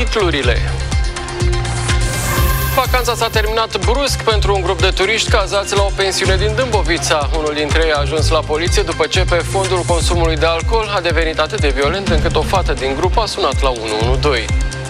titlurile. Vacanța s-a terminat brusc pentru un grup de turiști cazați la o pensiune din Dâmbovița. Unul dintre ei a ajuns la poliție după ce pe fondul consumului de alcool a devenit atât de violent încât o fată din grup a sunat la 112.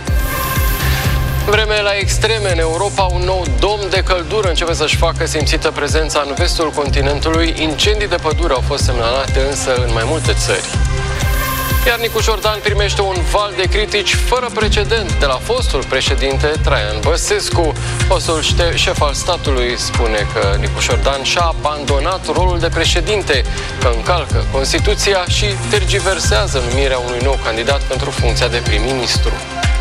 Vreme la extreme în Europa, un nou dom de căldură începe să-și facă simțită prezența în vestul continentului. Incendii de pădure au fost semnalate însă în mai multe țări. Iar Nicușor Dan primește un val de critici fără precedent de la fostul președinte Traian Băsescu. Fostul șef al statului spune că Nicușor Dan și-a abandonat rolul de președinte, că încalcă Constituția și tergiversează numirea unui nou candidat pentru funcția de prim-ministru.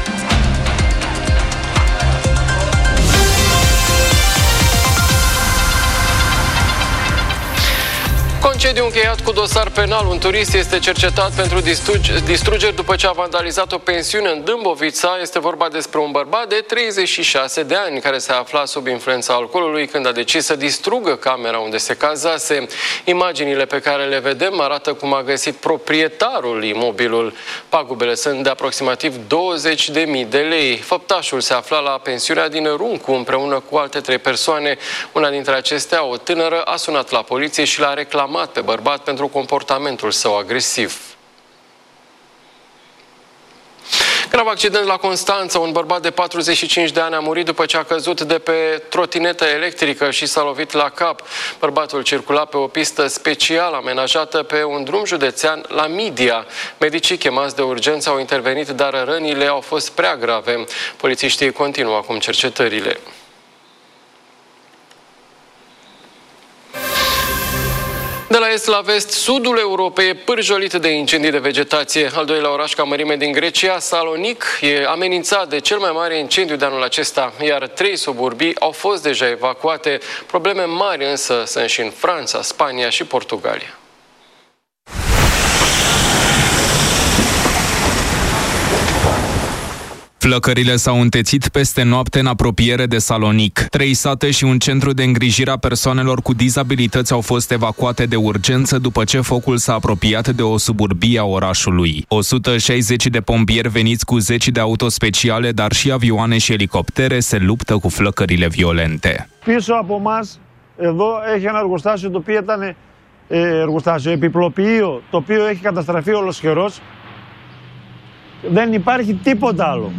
Concediu încheiat cu dosar penal. Un turist este cercetat pentru distrugeri după ce a vandalizat o pensiune în Dâmbovița. Este vorba despre un bărbat de 36 de ani care se afla sub influența alcoolului când a decis să distrugă camera unde se cazase. Imaginile pe care le vedem arată cum a găsit proprietarul imobilul. Pagubele sunt de aproximativ 20.000 de lei. Făptașul se afla la pensiunea din Runcu împreună cu alte 3 persoane. Una dintre acestea, o tânără, a sunat la poliție și l-a reclamat pe bărbat pentru comportamentul său agresiv. Grav accident la Constanța. Un bărbat de 45 de ani a murit după ce a căzut de pe trotinetă electrică și s-a lovit la cap. Bărbatul circula pe o pistă special amenajată pe un drum județean la Midia. Medicii chemați de urgență au intervenit, dar rănile au fost prea grave. Polițiștii continuă acum cercetările. De la est la vest, sudul Europei e pârjolit de incendii de vegetație. Al doilea oraș ca mărime din Grecia, Salonic, e amenințat de cel mai mare incendiu de anul acesta, iar 3 suburbii au fost deja evacuate. Probleme mari însă sunt și în Franța, Spania și Portugalia. Flăcările s-au întețit peste noapte în apropiere de Salonic. 3 sate și un centru de îngrijire a persoanelor cu dizabilități au fost evacuate de urgență după ce focul s-a apropiat de o suburbie a orașului. 160 de pompieri veniți cu 10 de autospeciale, dar și avioane și elicoptere se luptă cu flăcările violente. Πίσω από μας, εδώ έχει ένα εργοστάσιο το οποίο ήταν εργοστάσιο επιπλοποιείο, το οποίο έχει καταστραφεί ολοσχερός. Δεν υπάρχει τίποτα άλλο.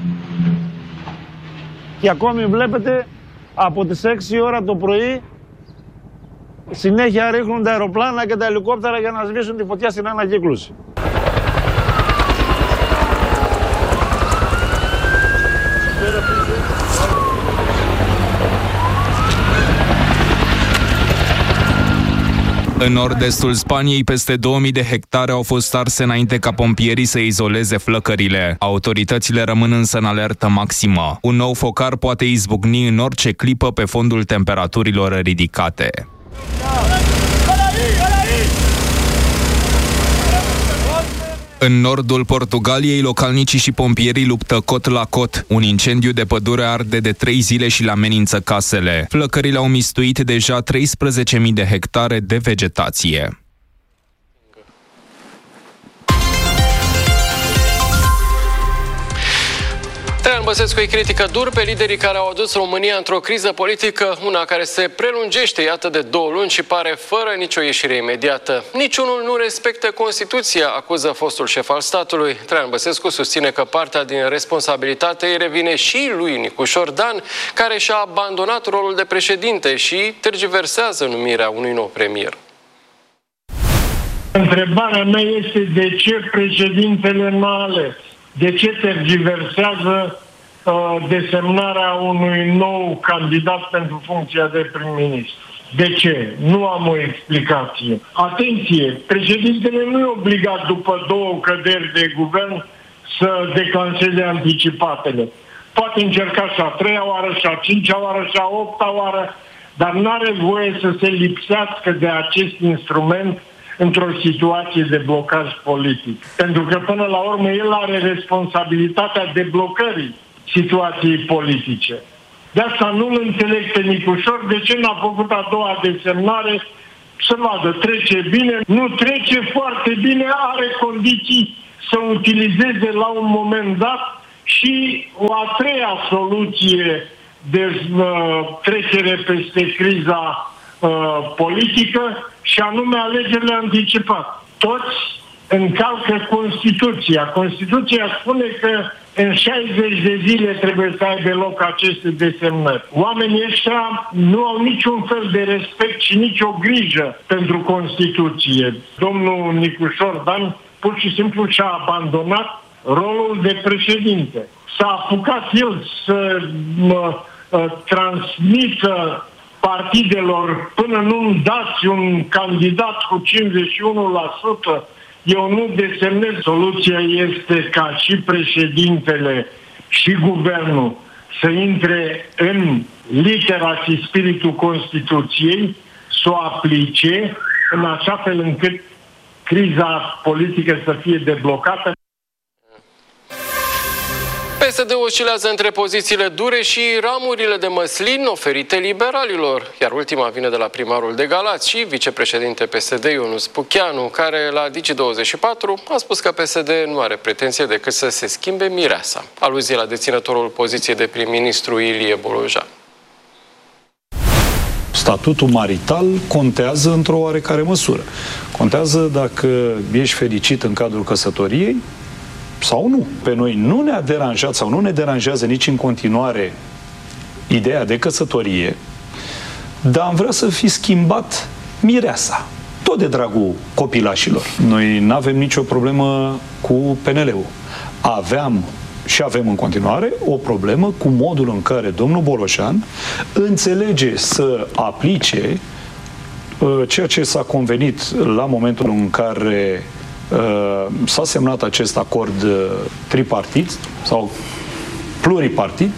Και ακόμη βλέπετε από τις 6 ώρα το πρωί συνέχεια ρίχνουν τα αεροπλάνα και τα ελικόπτερα για να σβήσουν τη φωτιά στην ανακύκλωση. În nord-estul Spaniei, peste 2000 de hectare au fost arse înainte ca pompierii să izoleze flăcările. Autoritățile rămân însă în alertă maximă. Un nou focar poate izbucni în orice clipă pe fondul temperaturilor ridicate. În nordul Portugaliei, localnicii și pompierii luptă cot la cot. Un incendiu de pădure arde de 3 zile și le amenință casele. Flăcările au mistuit deja 13.000 de hectare de vegetație. Traian Băsescu îi critică dur pe liderii care au adus România într-o criză politică, una care se prelungește, iată, de 2 luni și pare fără nicio ieșire imediată. Niciunul nu respectă Constituția, acuză fostul șef al statului. Traian Băsescu susține că partea din responsabilitate îi revine și lui Nicușor Dan, care și-a abandonat rolul de președinte și tergiversează numirea unui nou premier. Întrebarea mea este de ce președintele nu a ales? De ce tergiversează desemnarea unui nou candidat pentru funcția de prim-ministru? De ce? Nu am o explicație. Atenție! Președintele nu e obligat după 2 căderi de guvern să declanșeze anticipatele. Poate încerca și a 3-a oară, și a 5-a oară, și a 8-a oară, dar nu are voie să se lipsească de acest instrument într-o situație de blocaj politic. Pentru că până la urmă el are responsabilitatea deblocării situației politice. De asta nu-l înțeleg pe Nicușor de ce n-a făcut a doua desemnare, să vadă, trece bine, nu trece foarte bine, are condiții să utilizeze la un moment dat și o a treia soluție de trecere peste criza politică, și anume alegerile anticipate. Toți încalcă Constituția. Constituția spune că în 60 de zile trebuie să aibă loc aceste desemnări. Oamenii ăștia nu au niciun fel de respect și nicio grijă pentru Constituție. Domnul Nicușor Dan pur și simplu și-a abandonat rolul de președinte. S-a apucat el să transmită partidelor până nu dați un candidat cu 51%, eu nu desemnez. Soluția este ca și președintele și guvernul să intre în litera și spiritul Constituției, să o aplice în așa fel încât criza politică să fie deblocată. PSD oscilează între pozițiile dure și ramurile de măslin oferite liberalilor, iar ultima vine de la primarul de Galați și vicepreședinte PSD Ionuț Pucheanu, care la Digi24 a spus că PSD nu are pretenție decât să se schimbe mireasa. Aluzie la deținătorul poziției de prim-ministru Ilie Bolojan. Statutul marital contează într-o oarecare măsură. Contează dacă ești fericit în cadrul căsătoriei sau nu. Pe noi nu ne-a deranjat sau nu ne deranjează nici în continuare ideea de căsătorie, dar am vrea să fi schimbat mireasa. Tot de dragul copilașilor. Noi nu avem nicio problemă cu PNL-ul. Aveam și avem în continuare o problemă cu modul în care domnul Bolojan înțelege să aplice ceea ce s-a convenit la momentul în care s-a semnat acest acord tripartit sau pluripartit,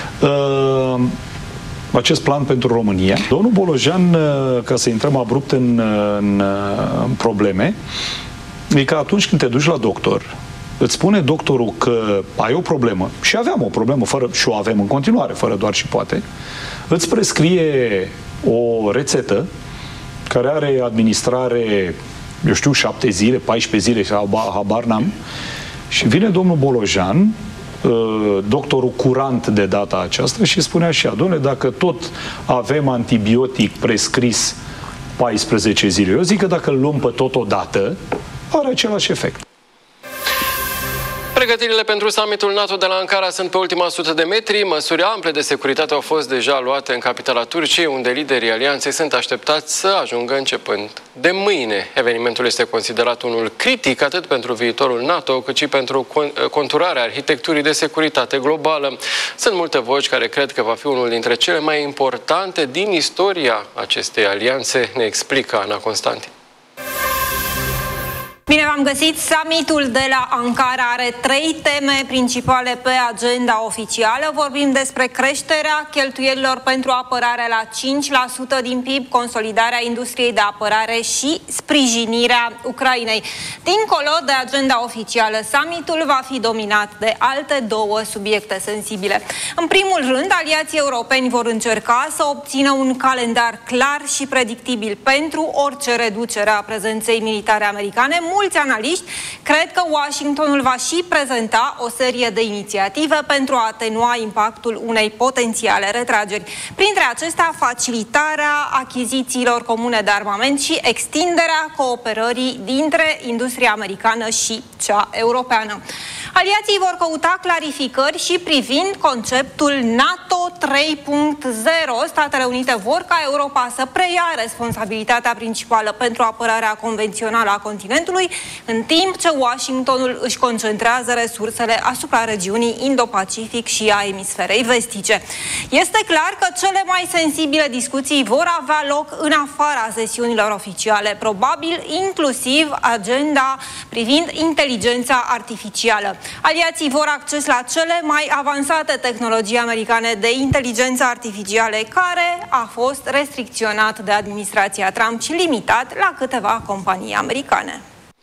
acest plan pentru România. Domnul Bolojan, ca să intrăm abrupt în probleme, e că atunci când te duci la doctor, îți spune doctorul că ai o problemă, și aveam o problemă, și o avem în continuare, fără doar și poate, îți prescrie o rețetă care are administrare, eu știu, 7 zile, 14 zile, habar n-am, și vine domnul Bolojan, doctorul curant de data aceasta, și spune așa: dom'le, dacă tot avem antibiotic prescris 14 zile, eu zic că dacă îl luăm pe tot odată, are același efect. Pregătirile pentru summitul NATO de la Ankara sunt pe ultima 100 de metri. Măsuri ample de securitate au fost deja luate în capitala Turciei, unde liderii alianței sunt așteptați să ajungă începând de mâine. Evenimentul este considerat unul critic atât pentru viitorul NATO, cât și pentru conturarea arhitecturii de securitate globală. Sunt multe voci care cred că va fi unul dintre cele mai importante din istoria acestei alianțe, ne explică Ana Constantin. Bine v-am găsit! Summitul de la Ankara are 3 teme principale pe agenda oficială. Vorbim despre creșterea cheltuielilor pentru apărare la 5% din PIB, consolidarea industriei de apărare și sprijinirea Ucrainei. Dincolo de agenda oficială, summitul va fi dominat de alte 2 subiecte sensibile. În primul rând, aliații europeni vor încerca să obțină un calendar clar și predictibil pentru orice reducere a prezenței militare americane. Mulți analiști cred că Washingtonul va și prezenta o serie de inițiative pentru a atenua impactul unei potențiale retrageri. Printre acestea, facilitarea achizițiilor comune de armament și extinderea cooperării dintre industria americană și cea europeană. Aliații vor căuta clarificări și privind conceptul NATO 3.0. Statele Unite vor ca Europa să preia responsabilitatea principală pentru apărarea convențională a continentului, în timp ce Washingtonul își concentrează resursele asupra regiunii Indo-Pacific și a emisferei vestice. Este clar că cele mai sensibile discuții vor avea loc în afara sesiunilor oficiale, probabil inclusiv agenda privind inteligența artificială. Aliații vor acces la cele mai avansate tehnologii americane de inteligență artificială, care a fost restricționat de administrația Trump și limitat la câteva companii americane.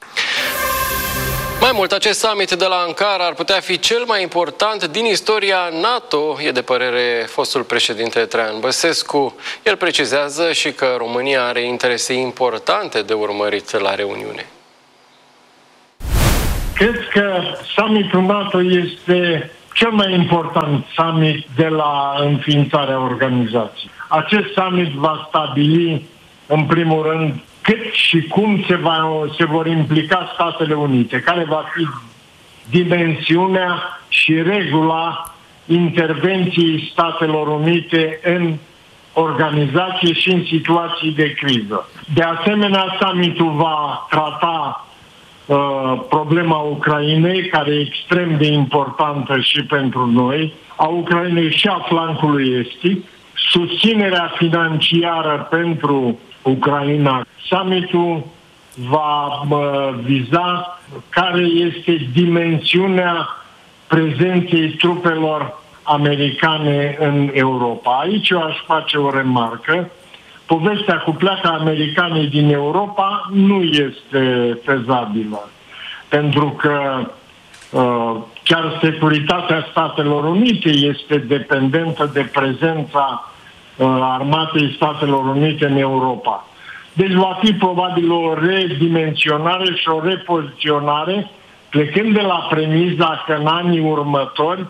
Mai mult, acest summit de la Ankara ar putea fi cel mai important din istoria NATO, e de părere fostul președinte Traian Băsescu. El precizează și că România are interese importante de urmărit la reuniune. Cred că summitul NATO este cel mai important summit de la înființarea organizației. Acest summit va stabili, în primul rând, cât și cum se vor implica Statele Unite, care va fi dimensiunea și regula intervenției Statelor Unite în organizație și în situații de criză. De asemenea, summitul va trata problema Ucrainei, care e extrem de importantă și pentru noi, a Ucrainei și a flancului estic, susținerea financiară pentru Ucraina. Summitul va viza care este dimensiunea prezenței trupelor americane în Europa. Aici eu aș face o remarcă. Povestea cu pleacă americanii din Europa nu este fezabilă. Pentru că chiar securitatea Statelor Unite este dependentă de prezența armatei Statelor Unite în Europa. Deci va fi probabil o redimensionare și o repoziționare, plecând de la premiza că în anii următori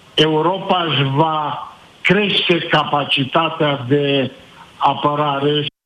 Europa își va crește capacitatea de apărare.